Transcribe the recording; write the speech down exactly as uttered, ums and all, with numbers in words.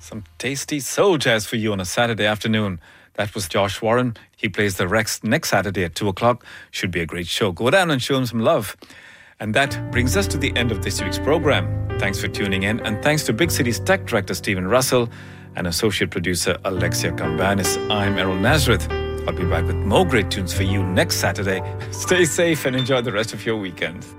Some tasty soul jazz for you on a Saturday afternoon. That was Josh Warren. He plays the Rex next Saturday at two o'clock. Should be a great show. Go down and show him some love. And that brings us to the end of this week's program. Thanks for tuning in, and thanks to Big City's tech director Stephen Russell and associate producer Alexia Cambanis. I'm Errol Nazareth. I'll be back with more great tunes for you next Saturday. Stay safe and enjoy the rest of your weekend.